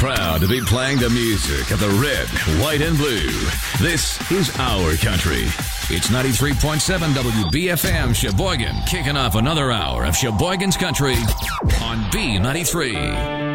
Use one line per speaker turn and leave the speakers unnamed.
Proud to be playing the music of the red, white, and blue. This is our country. It's 93.7 WBFM Sheboygan, kicking off another hour of Sheboygan's Country on B93.